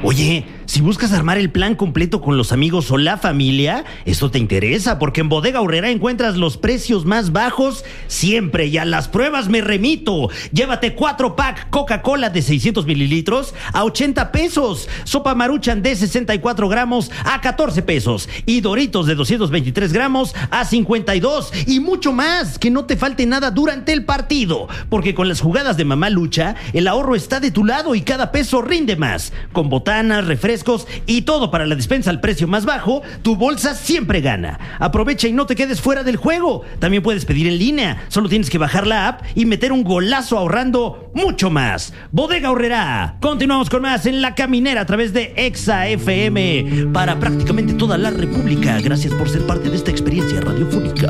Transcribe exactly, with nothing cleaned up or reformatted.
Oye, si buscas armar el plan completo con los amigos o la familia, esto te interesa porque en Bodega Aurrerá encuentras los precios más bajos siempre y a las pruebas me remito. Llévate cuatro pack Coca-Cola de seiscientos mililitros a ochenta pesos, sopa Maruchan de sesenta y cuatro gramos a catorce pesos y Doritos de doscientos veintitrés gramos a cincuenta y dos y mucho más. Que no te falte nada durante el partido, porque con las jugadas de Mamá Lucha, el ahorro está de tu lado y cada peso rinde más. Con botanas, refrescos y todo para la despensa al precio más bajo, tu bolsa siempre gana. Aprovecha y no te quedes fuera del juego. También puedes pedir en línea. Solo tienes que bajar la app y meter un golazo ahorrando mucho más. Bodega Aurrerá. Continuamos con más en La Caminera a través de Exa F M para prácticamente toda la República. Gracias por ser parte de esta experiencia radiofónica.